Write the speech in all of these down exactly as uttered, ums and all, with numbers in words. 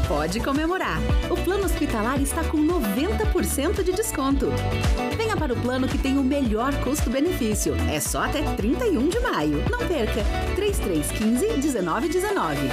pode comemorar. O plano hospitalar está com noventa por cento de desconto. Venha para o plano que tem o melhor custo-benefício. É só até trinta e um de maio. Não perca. três três um cinco, um nove um nove.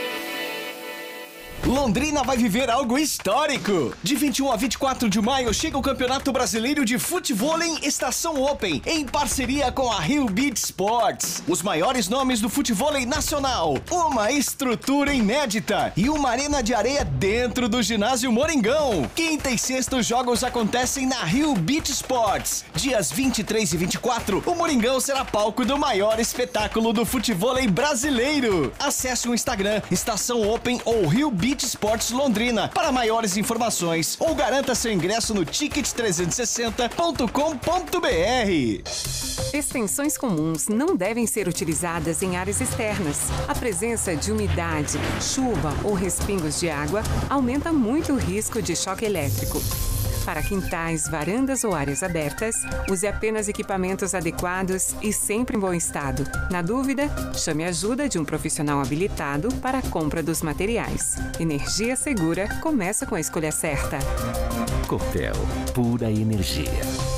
Londrina vai viver algo histórico. De vinte e um a vinte e quatro de maio chega o Campeonato Brasileiro de Futevôlei Estação Open, em parceria com a Rio Beach Sports. Os maiores nomes do futevôlei nacional, uma estrutura inédita e uma arena de areia dentro do ginásio Moringão. Quinta e sexta os jogos acontecem na Rio Beach Sports. Dias vinte e três e vinte e quatro, o Moringão será palco do maior espetáculo do futevôlei brasileiro. Acesse o Instagram Estação Open ou Rio Beach Esportes Londrina para maiores informações ou garanta seu ingresso no ticket trezentos e sessenta ponto com ponto br. Extensões comuns não devem ser utilizadas em áreas externas. A presença de umidade, chuva ou respingos de água aumenta muito o risco de choque elétrico. Para quintais, varandas ou áreas abertas, use apenas equipamentos adequados e sempre em bom estado. Na dúvida, chame a ajuda de um profissional habilitado para a compra dos materiais. Energia segura começa com a escolha certa. Copel, pura energia.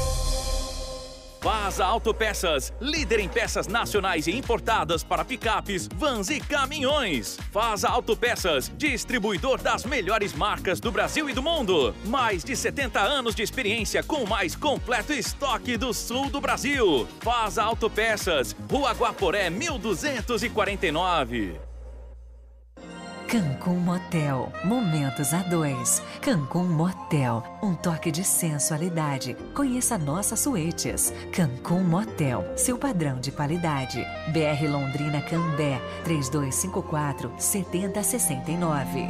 Vaza Autopeças, líder em peças nacionais e importadas para picapes, vans e caminhões. Vaza Autopeças, distribuidor das melhores marcas do Brasil e do mundo. Mais de setenta anos de experiência com o mais completo estoque do sul do Brasil. Vaza Autopeças, Rua Guaporé, mil duzentos e quarenta e nove. Cancún Motel, momentos a dois. Cancún Motel, um toque de sensualidade. Conheça nossas suítes. Cancún Motel, seu padrão de qualidade. B R Londrina Cambé, três dois cinco quatro, sete zero seis nove.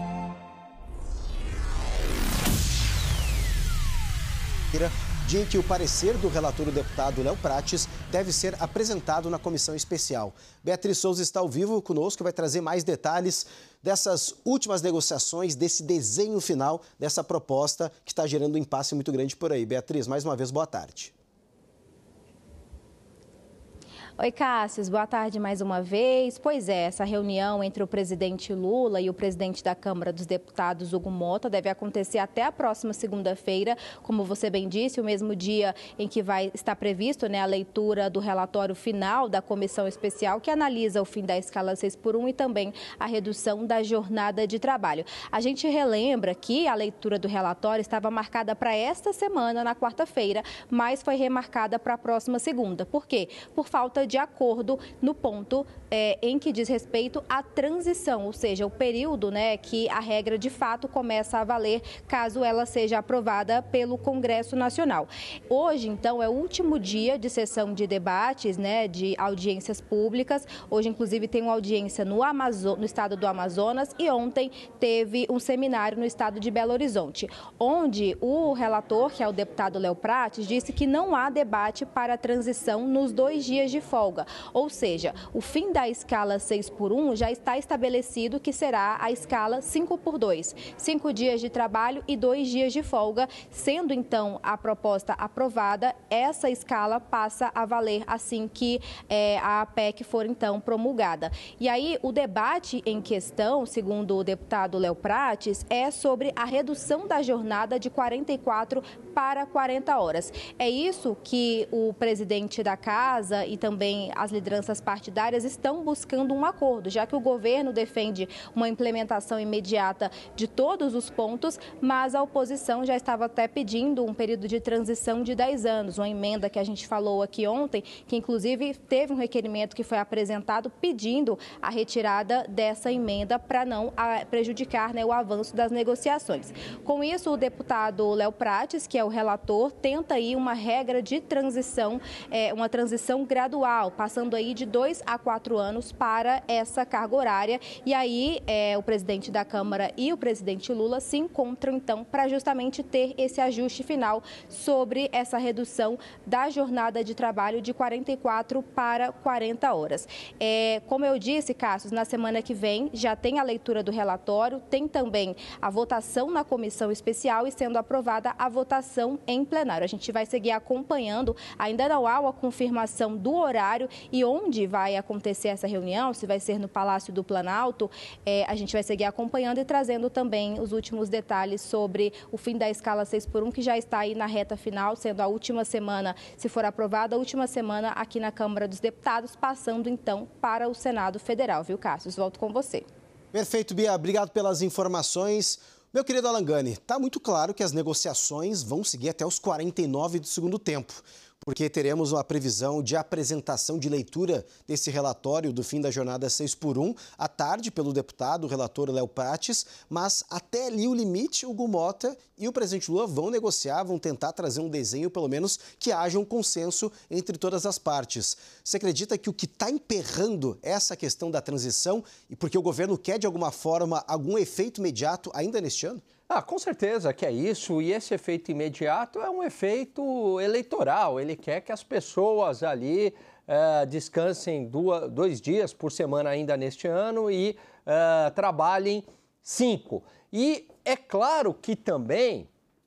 Dia em que o parecer do relator, o deputado Léo Prates, deve ser apresentado na comissão especial. Beatriz Souza está ao vivo conosco e vai trazer mais detalhes dessas últimas negociações, desse desenho final, dessa proposta que está gerando um impasse muito grande por aí. Beatriz, mais uma vez, boa tarde. Oi, Cássio, boa tarde mais uma vez. Pois é, essa reunião entre o presidente Lula e o presidente da Câmara dos Deputados, Hugo Mota, deve acontecer até a próxima segunda-feira, como você bem disse, o mesmo dia em que vai estar previsto, né, a leitura do relatório final da comissão especial que analisa o fim da escala seis por um e também a redução da jornada de trabalho. A gente relembra que a leitura do relatório estava marcada para esta semana, na quarta-feira, mas foi remarcada para a próxima segunda. Por quê? Por falta de acordo no ponto é, em que diz respeito à transição, ou seja, o período, né, que a regra de fato começa a valer caso ela seja aprovada pelo Congresso Nacional. Hoje, então, é o último dia de sessão de debates, né, de audiências públicas. Hoje, inclusive, tem uma audiência no, Amazo- no estado do Amazonas e ontem teve um seminário no estado de Belo Horizonte, onde o relator, que é o deputado Léo Prates, disse que não há debate para a transição nos dois dias de folga. Ou seja, o fim da escala seis por um já está estabelecido que será a escala cinco por dois. Cinco dias de trabalho e dois dias de folga. Sendo, então, a proposta aprovada, essa escala passa a valer assim que é, a P E C for, então, promulgada. E aí, o debate em questão, segundo o deputado Léo Prates, é sobre a redução da jornada de quarenta e quatro para quarenta horas. É isso que o presidente da Casa e também as lideranças partidárias estão buscando um acordo, já que o governo defende uma implementação imediata de todos os pontos, mas a oposição já estava até pedindo um período de transição de dez anos, uma emenda que a gente falou aqui ontem, que inclusive teve um requerimento que foi apresentado pedindo a retirada dessa emenda para não prejudicar, né, o avanço das negociações. Com isso, o deputado Léo Prates, que é o relator, tenta aí uma regra de transição, é, uma transição gradual, passando aí de dois a quatro anos para essa carga horária. E aí é, o presidente da Câmara e o presidente Lula se encontram, então, para justamente ter esse ajuste final sobre essa redução da jornada de trabalho de quarenta e quatro para quarenta horas. É, como eu disse, Cássio, na semana que vem já tem a leitura do relatório, tem também a votação na comissão especial e, sendo aprovada, a votação em plenário. A gente vai seguir acompanhando, ainda não há a confirmação do horário horário e onde vai acontecer essa reunião, se vai ser no Palácio do Planalto, é, a gente vai seguir acompanhando e trazendo também os últimos detalhes sobre o fim da escala seis por um, que já está aí na reta final, sendo a última semana, se for aprovada, a última semana aqui na Câmara dos Deputados, passando então para o Senado Federal, viu, Cássio? Volto com você. Perfeito, Bia. Obrigado pelas informações. Meu querido Alangani, está muito claro que as negociações vão seguir até os quarenta e nove do segundo tempo, porque teremos uma previsão de apresentação de leitura desse relatório do fim da jornada seis por um à tarde pelo deputado, o relator Léo Prates, mas até ali o limite, o Hugo Mota e o presidente Lula vão negociar, vão tentar trazer um desenho, pelo menos, que haja um consenso entre todas as partes. Você acredita que o que está emperrando essa questão da transição, e porque o governo quer, de alguma forma, algum efeito imediato ainda neste ano? Ah, com certeza que é isso, e esse efeito imediato é um efeito eleitoral. Ele quer que as pessoas ali eh, descansem duas, dois dias por semana ainda neste ano e eh, trabalhem cinco. E é claro que também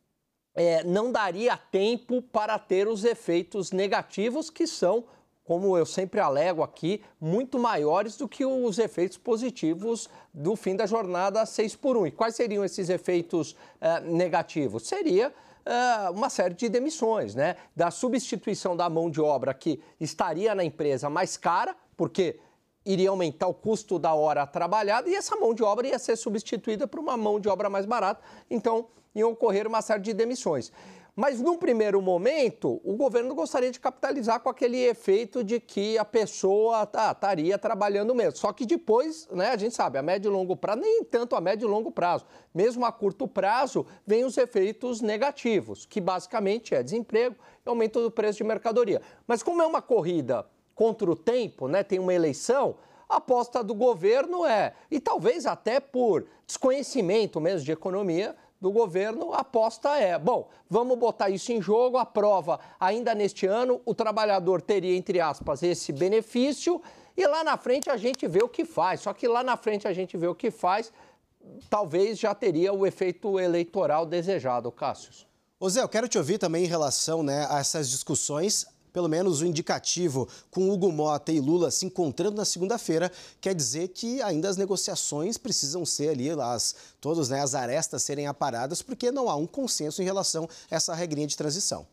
eh, não daria tempo para ter os efeitos negativos que são, como eu sempre alego aqui, muito maiores do que os efeitos positivos do fim da jornada seis por um. E quais seriam esses efeitos eh, negativos? Seria eh, uma série de demissões, né? Da substituição da mão de obra que estaria na empresa mais cara, porque iria aumentar o custo da hora trabalhada e essa mão de obra ia ser substituída por uma mão de obra mais barata. Então, iam ocorrer uma série de demissões. Mas, num primeiro momento, o governo gostaria de capitalizar com aquele efeito de que a pessoa tá, estaria trabalhando mesmo. Só que depois, né, a gente sabe, a médio e longo prazo, nem tanto a médio e longo prazo, mesmo a curto prazo, vem os efeitos negativos, que basicamente é desemprego e aumento do preço de mercadoria. Mas como é uma corrida contra o tempo, né, tem uma eleição, a aposta do governo é, e talvez até por desconhecimento mesmo de economia, do governo, a aposta é, bom, vamos botar isso em jogo, a prova ainda neste ano, o trabalhador teria, entre aspas, esse benefício e lá na frente a gente vê o que faz. Só que lá na frente a gente vê o que faz, talvez já teria o efeito eleitoral desejado, Cássio. Ô Zé, eu quero te ouvir também em relação, né, a essas discussões. Pelo menos o indicativo com Hugo Mota e Lula se encontrando na segunda-feira quer dizer que ainda as negociações precisam ser ali, as, todos, né, as arestas serem aparadas, porque não há um consenso em relação a essa regrinha de transição.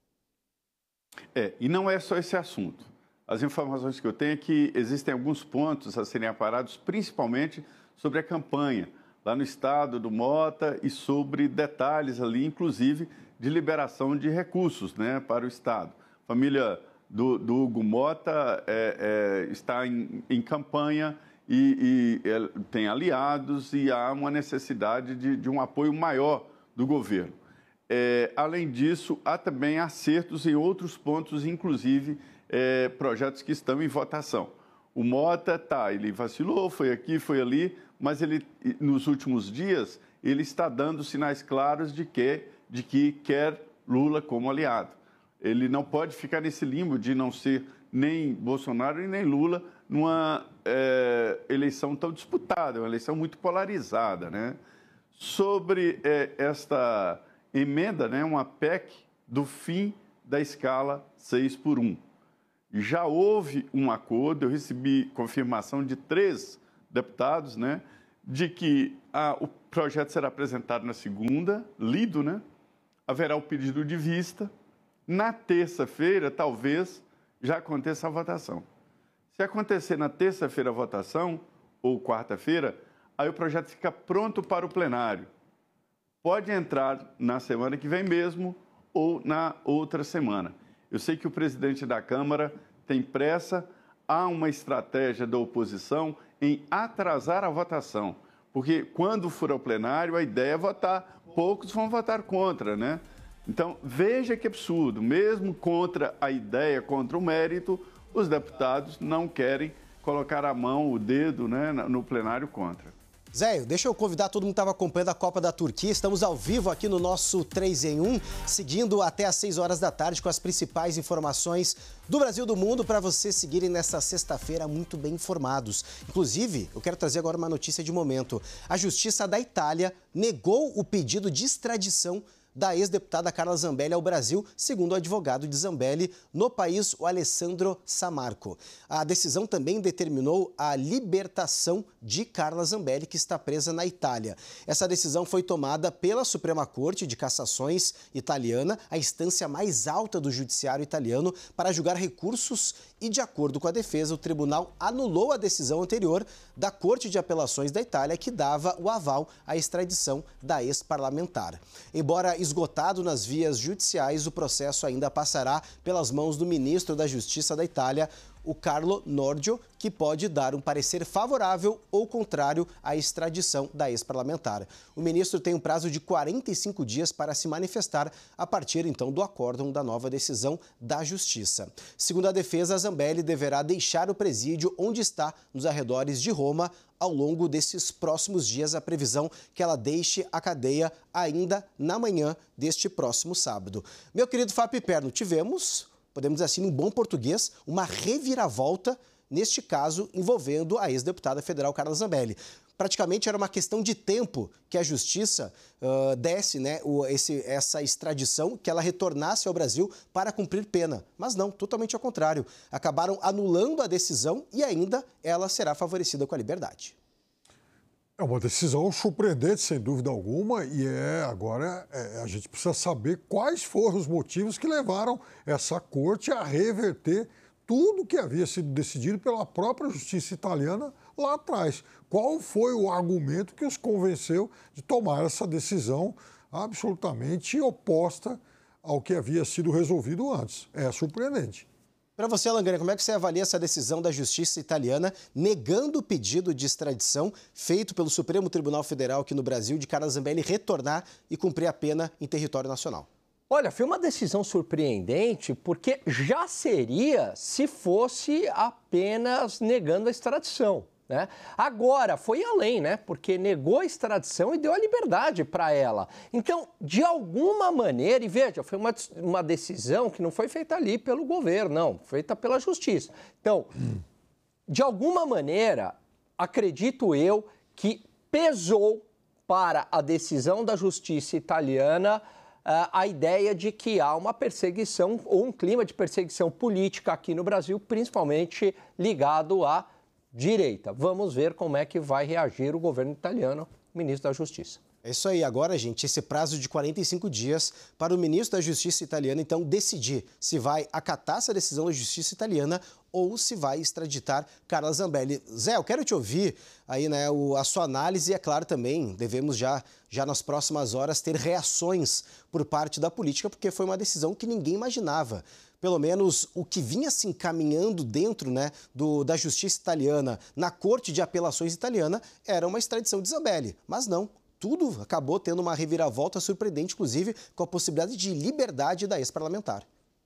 É, e não é só esse assunto. As informações que eu tenho é que existem alguns pontos a serem aparados, principalmente sobre a campanha lá no estado do Mota e sobre detalhes ali, inclusive, de liberação de recursos, né, para o estado. A família do, do Hugo Mota é, é, está em, em campanha e, e é, tem aliados e há uma necessidade de, de um apoio maior do governo. É, além disso, há também acertos em outros pontos, inclusive é, projetos que estão em votação. O Mota, tá, ele vacilou, foi aqui, foi ali, mas ele, nos últimos dias, ele está dando sinais claros de que, de que quer Lula como aliado. Ele não pode ficar nesse limbo de não ser nem Bolsonaro e nem Lula numa é, eleição tão disputada, uma eleição muito polarizada, né? Sobre é, esta emenda, né, uma P E C do fim da escala seis por um. Já houve um acordo, eu recebi confirmação de três deputados, né, de que ah, o projeto será apresentado na segunda, lido, né? Haverá o pedido de vista. Na terça-feira, talvez, já aconteça a votação. Se acontecer na terça-feira a votação, ou quarta-feira, aí o projeto fica pronto para o plenário. Pode entrar na semana que vem mesmo ou na outra semana. Eu sei que o presidente da Câmara tem pressa, há uma estratégia da oposição em atrasar a votação, porque quando for ao plenário, a ideia é votar, poucos vão votar contra, né? Então, veja que absurdo, mesmo contra a ideia, contra o mérito, os deputados não querem colocar a mão, o dedo, né, no plenário contra. Zé, deixa eu convidar todo mundo que estava acompanhando a Copa da Turquia. Estamos ao vivo aqui no nosso três em um, seguindo até às seis horas da tarde com as principais informações do Brasil e do mundo para vocês seguirem nessa sexta-feira muito bem informados. Inclusive, eu quero trazer agora uma notícia de momento. A Justiça da Itália negou o pedido de extradição da ex-deputada Carla Zambelli ao Brasil, segundo o advogado de Zambelli no país, o Alessandro Samarco. A decisão também determinou a libertação de Carla Zambelli, que está presa na Itália. Essa decisão foi tomada pela Suprema Corte de Cassações italiana, a instância mais alta do judiciário italiano, para julgar recursos e, de acordo com a defesa, o tribunal anulou a decisão anterior da Corte de Apelações da Itália, que dava o aval à extradição da ex-parlamentar. Embora esgotado nas vias judiciais, o processo ainda passará pelas mãos do ministro da Justiça da Itália, o Carlo Nordio, que pode dar um parecer favorável ou contrário à extradição da ex-parlamentar. O ministro tem um prazo de quarenta e cinco dias para se manifestar a partir, então, do acórdão da nova decisão da Justiça. Segundo a defesa, Zambelli deverá deixar o presídio onde está, nos arredores de Roma, ao longo desses próximos dias. A previsão que ela deixe a cadeia ainda na manhã deste próximo sábado. Meu querido Fábio Perno, tivemos, podemos dizer assim, em bom português, uma reviravolta, neste caso, envolvendo a ex-deputada federal Carla Zambelli. Praticamente era uma questão de tempo que a Justiça uh, desse, né, o, esse, essa extradição, que ela retornasse ao Brasil para cumprir pena. Mas não, totalmente ao contrário. Acabaram anulando a decisão e ainda ela será favorecida com a liberdade. É uma decisão surpreendente, sem dúvida alguma, e é, agora é, a gente precisa saber quais foram os motivos que levaram essa corte a reverter tudo que havia sido decidido pela própria justiça italiana lá atrás. Qual foi o argumento que os convenceu de tomar essa decisão absolutamente oposta ao que havia sido resolvido antes? É surpreendente. Para você, Langani, como é que você avalia essa decisão da justiça italiana negando o pedido de extradição feito pelo Supremo Tribunal Federal aqui no Brasil de Carla Zambelli retornar e cumprir a pena em território nacional? Olha, foi uma decisão surpreendente porque já seria se fosse apenas negando a extradição, né? Agora, foi além, né? Porque negou a extradição e deu a liberdade para ela. Então, de alguma maneira, e veja, foi uma, uma decisão que não foi feita ali pelo governo, não, feita pela justiça. Então, de alguma maneira, acredito eu que pesou para a decisão da justiça italiana a ideia de que há uma perseguição ou um clima de perseguição política aqui no Brasil, principalmente ligado à direita. Vamos ver como é que vai reagir o governo italiano, o ministro da Justiça. É isso aí. Agora, gente, esse prazo de quarenta e cinco dias para o ministro da Justiça italiana, então, decidir se vai acatar essa decisão da Justiça italiana ou se vai extraditar Carla Zambelli. Zé, eu quero te ouvir aí, né, o, a sua análise e, é claro, também devemos já, já nas próximas horas ter reações por parte da política, porque foi uma decisão que ninguém imaginava. Pelo menos o que vinha se encaminhando dentro, né, do, da justiça italiana, na Corte de Apelações italiana, era uma extradição de Zambelli. Mas não, tudo acabou tendo uma reviravolta surpreendente, inclusive com a possibilidade de liberdade da ex-parlamentar.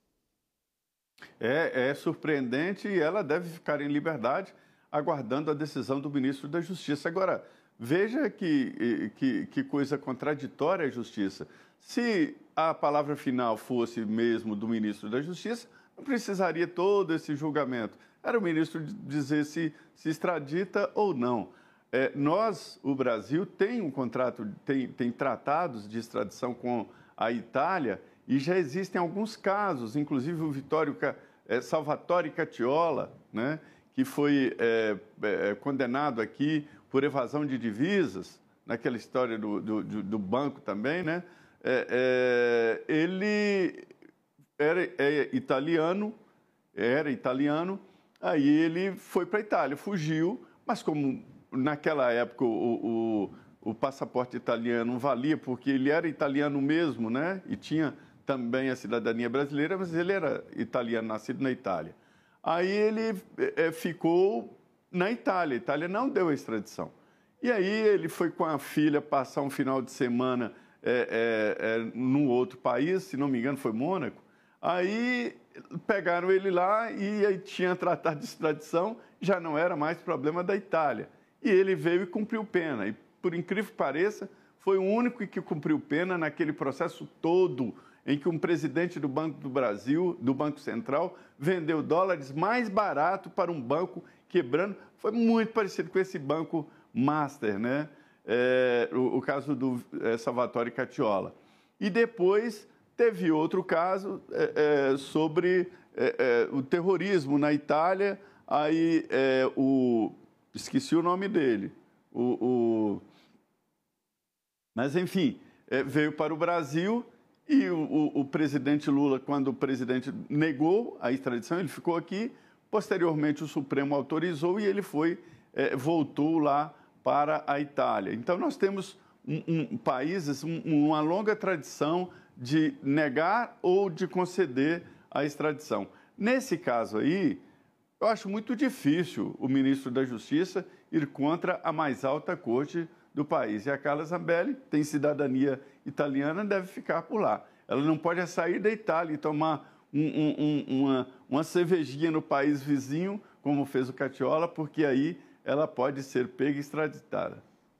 É, é surpreendente e ela deve ficar em liberdade, aguardando a decisão do ministro da Justiça. Agora, veja que, que, que coisa contraditória a Justiça. Se a palavra final fosse mesmo do ministro da Justiça, não precisaria todo esse julgamento. Era o ministro dizer se, se extradita ou não. É, nós, o Brasil, tem um contrato, tem, tem tratados de extradição com a Itália e já existem alguns casos, inclusive o Vittorio é, Salvatore Cacciola, né, que foi é, é, condenado aqui por evasão de divisas, naquela história do, do, do banco também, né? É, é, ele era é, italiano, era italiano, aí ele foi para a Itália, fugiu, mas como naquela época o, o, o passaporte italiano valia porque ele era italiano mesmo, né? E tinha também a cidadania brasileira, mas ele era italiano, nascido na Itália. Aí ele é, ficou na Itália, a Itália não deu a extradição. E aí ele foi com a filha passar um final de semana É, é, é, num outro país, se não me engano foi Mônaco, aí pegaram ele lá e aí tinha tratado de extradição, já não era mais problema da Itália. E ele veio e cumpriu pena. E, por incrível que pareça, foi o único que cumpriu pena naquele processo todo em que um presidente do Banco do Brasil, do Banco Central, vendeu dólares mais barato para um banco quebrando. Foi muito parecido com esse banco Master, né? É, o, o caso do é, Salvatore Cacciola. E depois teve outro caso é, é, sobre é, é, o terrorismo na Itália. Aí é, o... esqueci o nome dele. O, o... Mas, enfim, é, veio para o Brasil e o, o, o presidente Lula, quando o presidente negou a extradição, ele ficou aqui. Posteriormente, o Supremo autorizou e ele foi, é, voltou lá para a Itália. Então, nós temos um, um, países, um, uma longa tradição de negar ou de conceder a extradição. Nesse caso aí, eu acho muito difícil o ministro da Justiça ir contra a mais alta corte do país. E a Carla Zambelli tem cidadania italiana, deve ficar por lá. Ela não pode sair da Itália e tomar um, um, um, uma, uma cervejinha no país vizinho, como fez o Catiola, porque aí ela pode ser pega e extraditada.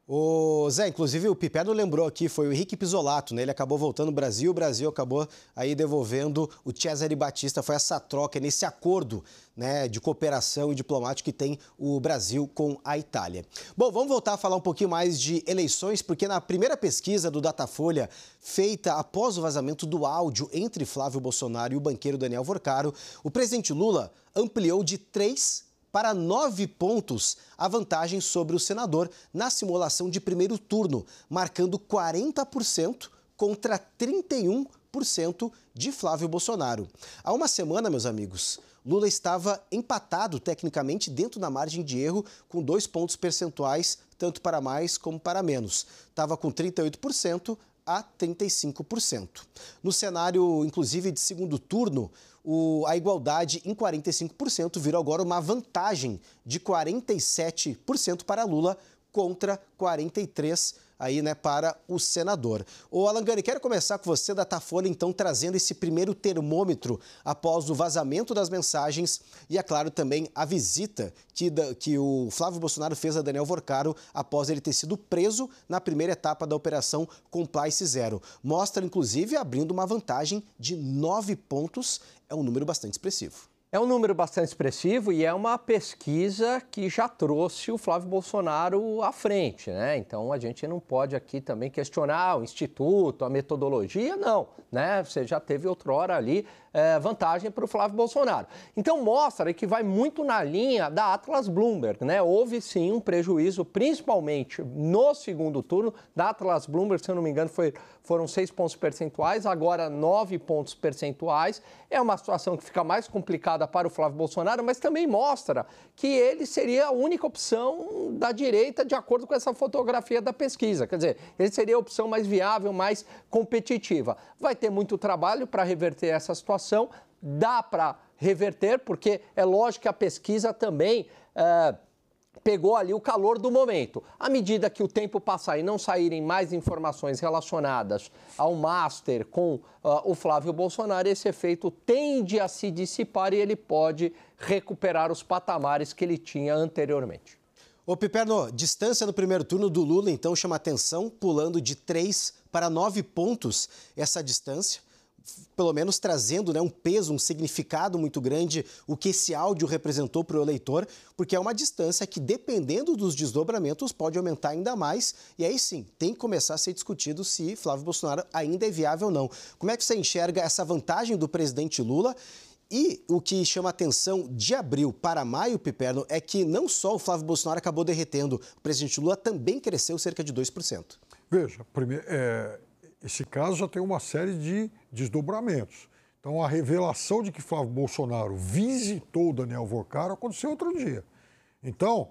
Ô Zé, inclusive o Piperno lembrou aqui, foi o Henrique Pisolato, né? Ele acabou voltando ao Brasil, o Brasil acabou aí devolvendo o Cesare Batista. Foi essa troca, nesse acordo, né, de cooperação e diplomático que tem o Brasil com a Itália. Bom, vamos voltar a falar um pouquinho mais de eleições, porque na primeira pesquisa do Datafolha, feita após o vazamento do áudio entre Flávio Bolsonaro e o banqueiro Daniel Vorcaro, o presidente Lula ampliou de três para nove pontos a vantagem sobre o senador na simulação de primeiro turno, marcando quarenta por cento contra trinta e um por cento de Flávio Bolsonaro. Há uma semana, meus amigos, Lula estava empatado tecnicamente dentro da margem de erro, com dois pontos percentuais, tanto para mais como para menos. Estava com trinta e oito por cento a trinta e cinco por cento. No cenário, inclusive, de segundo turno, o, a igualdade em quarenta e cinco por cento virou agora uma vantagem de quarenta e sete por cento para Lula contra quarenta e três por cento aí, né, para o senador. Ô Alangani, quero começar com você, Datafolha, então, trazendo esse primeiro termômetro após o vazamento das mensagens e, é claro, também a visita que, que o Flávio Bolsonaro fez a Daniel Vorcaro após ele ter sido preso na primeira etapa da Operação Compliance Zero. Mostra, inclusive, abrindo uma vantagem de nove pontos. É um número bastante expressivo. É um número bastante expressivo e é uma pesquisa que já trouxe o Flávio Bolsonaro à frente, né? Então a gente não pode aqui também questionar o instituto, a metodologia, não, né? Você já teve outrora ali é, vantagem para o Flávio Bolsonaro. Então mostra que vai muito na linha da Atlas Bloomberg, né? Houve sim um prejuízo, principalmente no segundo turno, da Atlas Bloomberg, se eu não me engano, foi, foram seis pontos percentuais, agora nove pontos percentuais. É uma situação que fica mais complicada para o Flávio Bolsonaro, mas também mostra que ele seria a única opção da direita de acordo com essa fotografia da pesquisa. Quer dizer, ele seria a opção mais viável, mais competitiva. Vai ter muito trabalho para reverter essa situação, dá para reverter, porque é lógico que a pesquisa também é, pegou ali o calor do momento. À medida que o tempo passar e não saírem mais informações relacionadas ao master com uh, o Flávio Bolsonaro, esse efeito tende a se dissipar e ele pode recuperar os patamares que ele tinha anteriormente. Ô Piperno, distância no primeiro turno do Lula, então, chama atenção, pulando de três para nove pontos essa distância. Pelo menos trazendo, né, um peso, um significado muito grande, o que esse áudio representou para o eleitor, porque é uma distância que, dependendo dos desdobramentos, pode aumentar ainda mais. E aí sim, tem que começar a ser discutido se Flávio Bolsonaro ainda é viável ou não. Como é que você enxerga essa vantagem do presidente Lula? E o que chama atenção de abril para maio, Piperno, é que não só o Flávio Bolsonaro acabou derretendo, o presidente Lula também cresceu cerca de dois por cento. Veja, primeiro, é... esse caso já tem uma série de desdobramentos. Então, a revelação de que Flávio Bolsonaro visitou Daniel Vorcaro aconteceu outro dia. Então,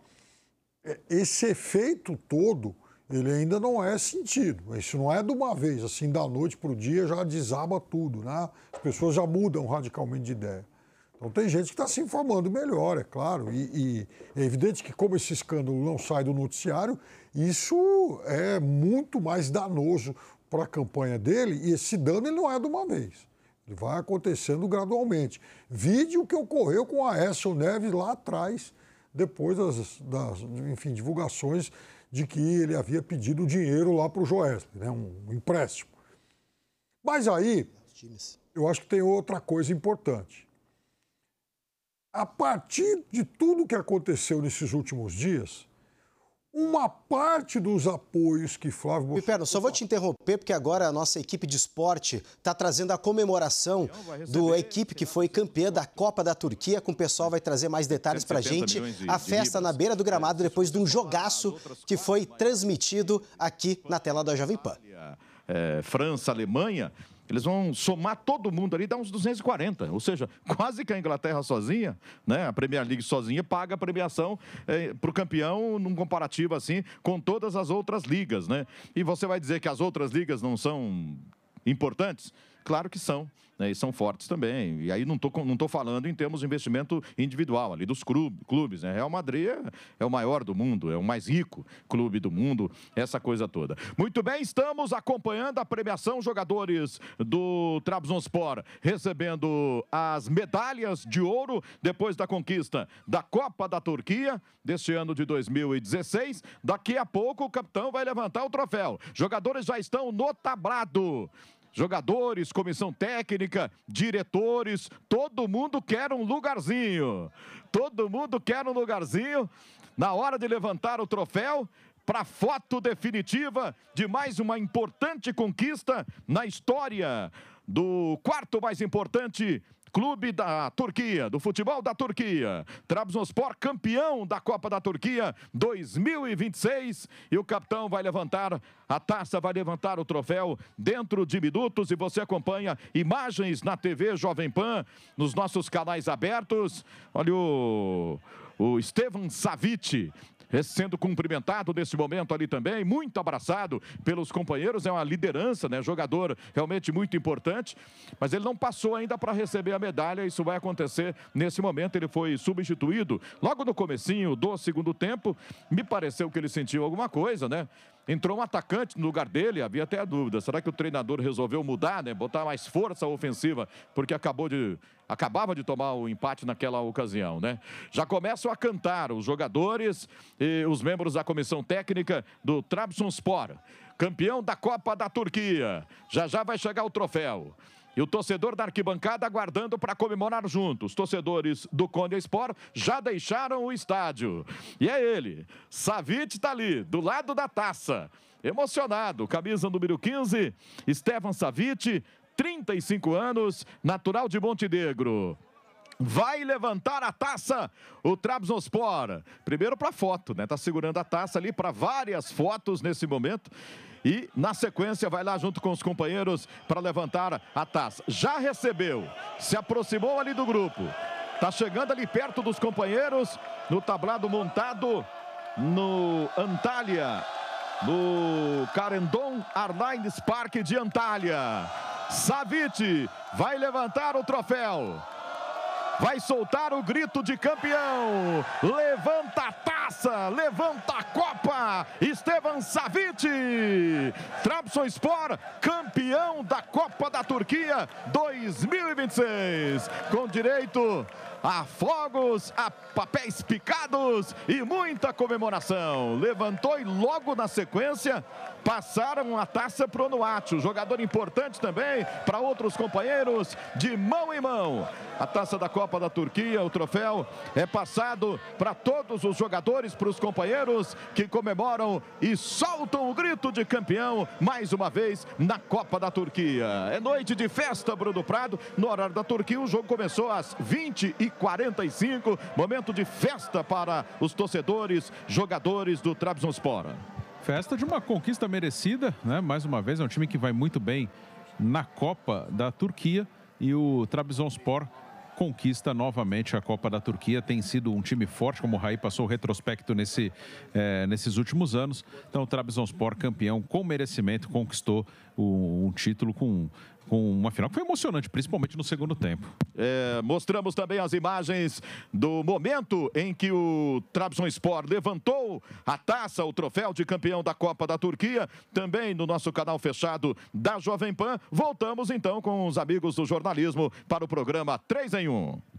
esse efeito todo, ele ainda não é sentido. Isso não é de uma vez, assim, da noite para o dia já desaba tudo, né? As pessoas já mudam radicalmente de ideia. Então, tem gente que está se informando melhor, é claro. E, e é evidente que, como esse escândalo não sai do noticiário, isso é muito mais danoso para a campanha dele, e esse dano ele não é de uma vez. Ele vai acontecendo gradualmente. Vide o que ocorreu com a Aécio Neves lá atrás, depois das, das enfim, divulgações de que ele havia pedido dinheiro lá para o Joesley, né, um empréstimo. Mas aí, eu acho que tem outra coisa importante. A partir de tudo que aconteceu nesses últimos dias, uma parte dos apoios que Flávio Bolsonaro... Piperno, só vou te interromper, porque agora a nossa equipe de esporte está trazendo a comemoração da equipe que foi campeã da Copa da Turquia, com o pessoal vai trazer mais detalhes para a gente. A festa na beira do gramado, depois de um jogaço que foi transmitido aqui na tela da Jovem Pan. É, França, Alemanha... Eles vão somar todo mundo ali, dá uns duzentos e quarenta. Ou seja, quase que a Inglaterra sozinha, né, a Premier League sozinha, paga a premiação é, para o campeão num comparativo assim com todas as outras ligas, né? E você vai dizer que as outras ligas não são importantes? Claro que são, né, e são fortes também. E aí não estou não tô falando em termos de investimento individual, ali dos clubes, né? Real Madrid é, é o maior do mundo, é o mais rico clube do mundo, essa coisa toda. Muito bem, estamos acompanhando a premiação, jogadores do Trabzonspor recebendo as medalhas de ouro depois da conquista da Copa da Turquia deste ano de dois mil e dezesseis. Daqui a pouco o capitão vai levantar o troféu. Jogadores já estão no tablado. Jogadores, comissão técnica, diretores, todo mundo quer um lugarzinho. Todo mundo quer um lugarzinho na hora de levantar o troféu para a foto definitiva de mais uma importante conquista na história do quarto mais importante clube da Turquia, do futebol da Turquia. Trabzonspor campeão da Copa da Turquia dois mil e vinte e seis. E o capitão vai levantar a taça, vai levantar o troféu dentro de minutos. E você acompanha imagens na T V Jovem Pan, nos nossos canais abertos. Olha o, o Stevan Savic sendo cumprimentado nesse momento ali também, muito abraçado pelos companheiros, é uma liderança, né? Jogador realmente muito importante, mas ele não passou ainda para receber a medalha, isso vai acontecer nesse momento. Ele foi substituído logo no comecinho do segundo tempo, me pareceu que ele sentiu alguma coisa, né? Entrou um atacante no lugar dele, havia até a dúvida, será que o treinador resolveu mudar, né? Botar mais força ofensiva, porque acabou de, acabava de tomar o empate naquela ocasião, né? Já começam a cantar os jogadores e os membros da comissão técnica do Trabzonspor, campeão da Copa da Turquia. Já já vai chegar o troféu. E o torcedor da arquibancada aguardando para comemorar junto. Os torcedores do Konyaspor já deixaram o estádio. E é ele, Savic está ali, do lado da taça. Emocionado, camisa número quinze, Stevan Savic, trinta e cinco anos, natural de Montenegro. Vai levantar a taça, o Trabzonspor. Primeiro para foto, né? Tá segurando a taça ali para várias fotos nesse momento. E, na sequência, vai lá junto com os companheiros para levantar a taça. Já recebeu, se aproximou ali do grupo. Tá chegando ali perto dos companheiros, no tablado montado no Antalya, no Karendon Airlines Park de Antalya. Savic vai levantar o troféu. Vai soltar o grito de campeão. Levanta a taça, levanta a Copa. Stevan Savic. Trabzonspor, campeão da Copa da Turquia dois mil e vinte e seis. Com direito a fogos, a papéis picados e muita comemoração. Levantou e logo na sequência passaram a taça para o Onuachu, jogador importante também para outros companheiros, de mão em mão. A taça da Copa da Turquia, o troféu é passado para todos os jogadores, para os companheiros que comemoram e soltam o grito de campeão mais uma vez na Copa da Turquia. É noite de festa, Bruno Prado. No horário da Turquia, o jogo começou às vinte e quarenta e cinco. Momento de festa para os torcedores, jogadores do Trabzonspor. Festa de uma conquista merecida, né? Mais uma vez, é um time que vai muito bem na Copa da Turquia e o Trabzonspor conquista novamente a Copa da Turquia. Tem sido um time forte, como o Raí passou o retrospecto nesse, é, nesses últimos anos. Então, o Trabzonspor, campeão com merecimento, conquistou o, um título com, com uma final que foi emocionante, principalmente no segundo tempo. É, mostramos também as imagens do momento em que o Trabzonspor levantou a taça, o troféu de campeão da Copa da Turquia, também no nosso canal fechado da Jovem Pan. Voltamos então com os amigos do jornalismo para o programa três em um.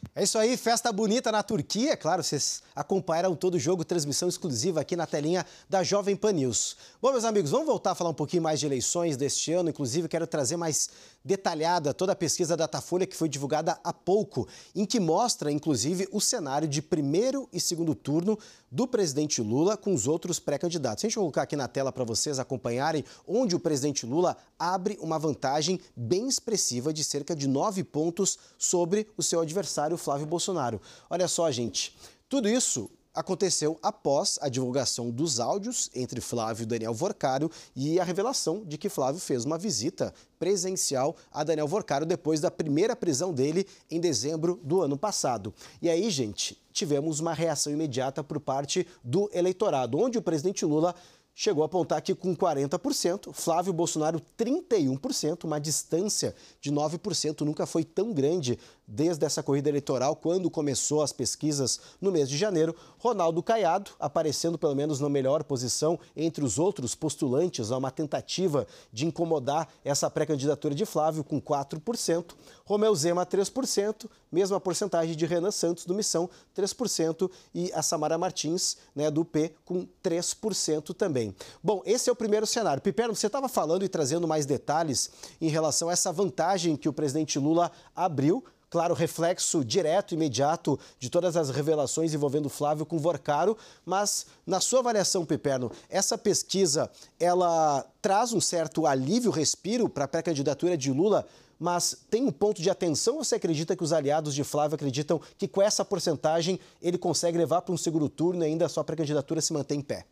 É isso aí, festa bonita na Turquia. Claro, vocês acompanharam todo o jogo, transmissão exclusiva aqui na telinha da Jovem Pan News. Bom, meus amigos, vamos voltar a falar um pouquinho mais de eleições deste ano. Inclusive, quero trazer mais detalhada toda a pesquisa Datafolha que foi divulgada há pouco, em que mostra, inclusive, o cenário de primeiro e segundo turno do presidente Lula com os outros pré-candidatos. Deixa eu colocar aqui na tela para vocês acompanharem, onde o presidente Lula abre uma vantagem bem expressiva de cerca de nove pontos sobre o seu adversário, Flávio Bolsonaro. Olha só, gente, tudo isso aconteceu após a divulgação dos áudios entre Flávio e Daniel Vorcaro e a revelação de que Flávio fez uma visita presencial a Daniel Vorcaro depois da primeira prisão dele em dezembro do ano passado. E aí, gente, tivemos uma reação imediata por parte do eleitorado, onde o presidente Lula chegou a apontar aqui com quarenta por cento, Flávio Bolsonaro trinta e um por cento, uma distância de nove por cento, nunca foi tão grande desde essa corrida eleitoral, quando começou as pesquisas no mês de janeiro. Ronaldo Caiado aparecendo pelo menos na melhor posição entre os outros postulantes a uma tentativa de incomodar essa pré-candidatura de Flávio com quatro por cento. Romeu Zema três por cento, mesma porcentagem de Renan Santos do Missão três por cento e a Samara Martins, né, do P com três por cento também. Bom, esse é o primeiro cenário. Piperno, você estava falando e trazendo mais detalhes em relação a essa vantagem que o presidente Lula abriu. Claro, reflexo direto, imediato de todas as revelações envolvendo Flávio com Vorcaro, mas na sua avaliação, Piperno, essa pesquisa, ela traz um certo alívio, respiro para a pré-candidatura de Lula, mas tem um ponto de atenção ou você acredita que os aliados de Flávio acreditam que com essa porcentagem ele consegue levar para um segundo turno e ainda a sua pré-candidatura se mantém em pé?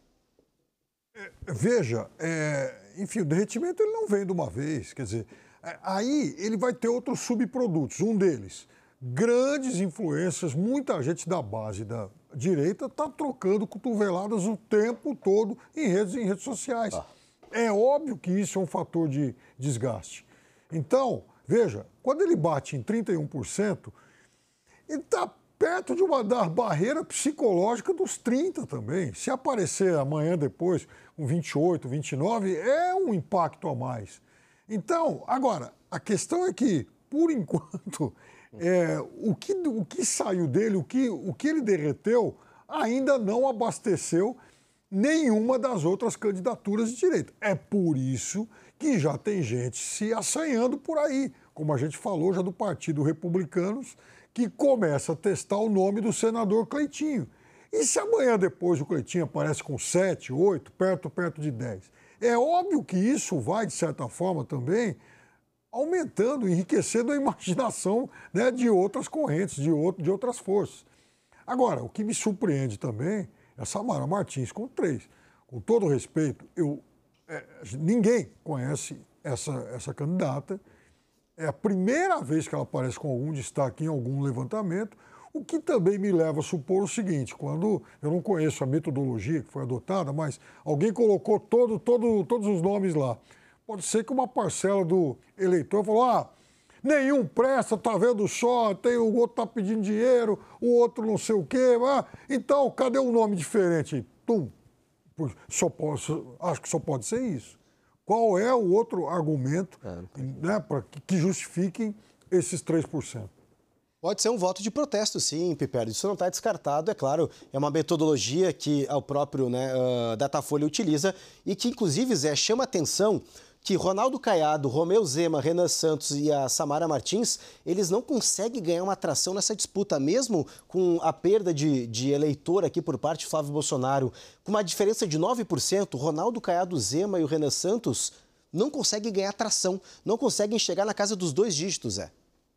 Veja, é, enfim, o derretimento ele não vem de uma vez, quer dizer, aí ele vai ter outros subprodutos. Um deles, grandes influências, muita gente da base da direita está trocando cotoveladas o tempo todo em redes, em redes sociais. Ah. É óbvio que isso é um fator de desgaste. Então, veja, quando ele bate em trinta e um por cento, ele está perto de uma da barreira psicológica dos trinta também. Se aparecer amanhã depois com vinte e oito, vinte e nove, é um impacto a mais. Então, agora, a questão é que, por enquanto, é, o, que, o que saiu dele, o que, o que ele derreteu, ainda não abasteceu nenhuma das outras candidaturas de direita. É por isso que já tem gente se assanhando por aí, como a gente falou já do Partido Republicanos, que começa a testar o nome do senador Cleitinho. E se amanhã depois o Cleitinho aparece com sete, oito, perto, perto de dez? É óbvio que isso vai, de certa forma, também aumentando, enriquecendo a imaginação, né, de outras correntes, de, outro, de outras forças. Agora, o que me surpreende também é a Samara Martins com três. Com todo respeito, eu, é, ninguém conhece essa, essa candidata. É a primeira vez que ela aparece com algum destaque em algum levantamento, o que também me leva a supor o seguinte: quando eu não conheço a metodologia que foi adotada, mas alguém colocou todo, todo, todos os nomes lá. Pode ser que uma parcela do eleitor falou: ah, nenhum presta, tá vendo só, tem, o outro tá pedindo dinheiro, o outro não sei o quê. Ah, então, cadê um nome diferente? Tum. Só posso, acho que só pode ser isso. Qual é o outro argumento, é, né, para que justifiquem esses três por cento? Pode ser um voto de protesto, sim, Piperno. Isso não está descartado, é claro. É uma metodologia que o próprio, né, uh, Datafolha utiliza e que, inclusive, Zé, chama atenção que Ronaldo Caiado, Romeu Zema, Renan Santos e a Samara Martins, eles não conseguem ganhar uma atração nessa disputa, mesmo com a perda de, de eleitor aqui por parte de Flávio Bolsonaro. Com uma diferença de nove por cento, Ronaldo Caiado, Zema e o Renan Santos não conseguem ganhar atração, não conseguem chegar na casa dos dois dígitos, Zé.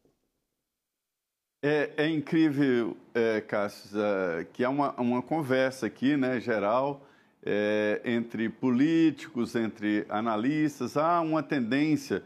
É, é incrível, é, Cássio, é, que há uma, uma conversa aqui, né, geral, é, entre políticos, entre analistas. Há uma tendência